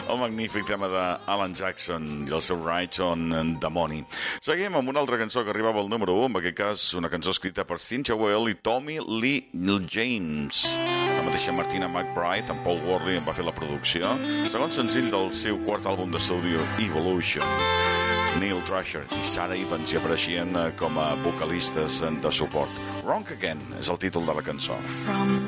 El magnífic tema d'Alan Jackson i el seu Ride on the Money. Seguim amb una altra cançó que arribava al número 1, en aquest cas una cançó escrita per Cynthia Weil i Tommy Lee James. La mateixa Martina McBride, amb Paul Worley, en va fer la producció. Segon senzill del seu quart àlbum d'estudi, Evolution. Neil Thrasher i Sarah Evans hi apareixien com a vocalistes de suport. Wrong Again és el títol de la cançó. From